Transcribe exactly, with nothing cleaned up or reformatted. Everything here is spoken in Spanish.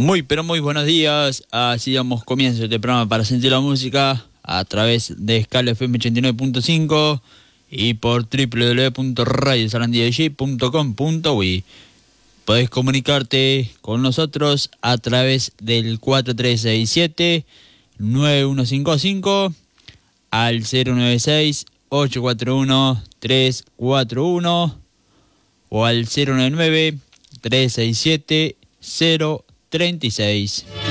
Muy, pero muy buenos días. Así damos comienzo este programa para sentir la música a través de Escala F M ochenta y nueve punto cinco y por doble u doble u doble u punto radio sarandí d j punto com punto uy. Podés comunicarte con nosotros a través del cuatro tres seis siete nueve uno cinco cinco al cero nueve seis ocho cuatro uno tres cuatro uno o al cero nueve nueve tres seis siete cero treinta y seis.